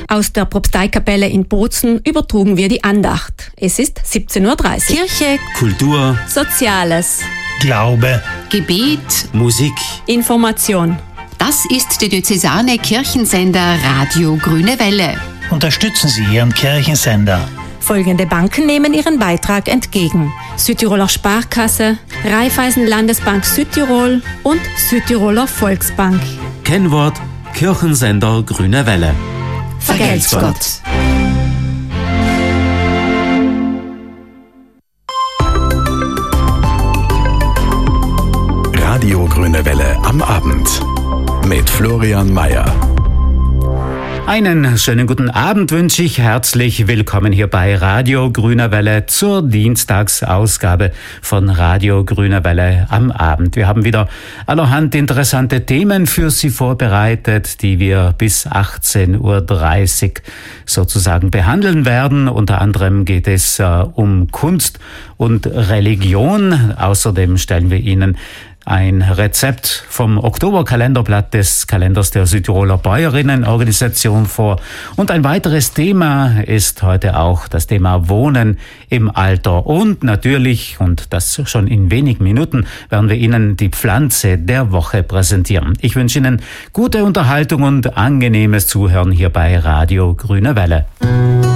Aus der Propsteikapelle in Bozen übertrugen wir die Andacht. Es ist 17:30 Uhr. Kirche, Kultur, Soziales, Glaube, Gebet, Musik. Information. das ist der diözesane Kirchensender Radio Grüne Welle. unterstützen Sie Ihren Kirchensender. Folgende Banken nehmen ihren Beitrag entgegen: Südtiroler Sparkasse, Raiffeisen Landesbank Südtirol und Südtiroler Volksbank. Kennwort: Kirchensender Grüne Welle. Vergelt's Gott. Radio Grüne Welle am Abend mit Florian Mayer. Einen schönen guten Abend wünsche ich. Herzlich willkommen hier bei Radio Grüne Welle zur Dienstagsausgabe von Radio Grüne Welle am Abend. Wir haben wieder allerhand interessante Themen für Sie vorbereitet, die wir bis 18:30 Uhr sozusagen behandeln werden. Unter anderem geht es um Kunst und Religion. Außerdem stellen wir Ihnen ein Rezept vom Oktoberkalenderblatt des Kalenders der Südtiroler Bäuerinnenorganisation vor. Und ein weiteres Thema ist heute auch das Thema Wohnen im Alter. Und natürlich, und das schon in wenigen Minuten, werden wir Ihnen die Pflanze der Woche präsentieren. Ich wünsche Ihnen gute Unterhaltung und angenehmes Zuhören hier bei Radio Grüne Welle.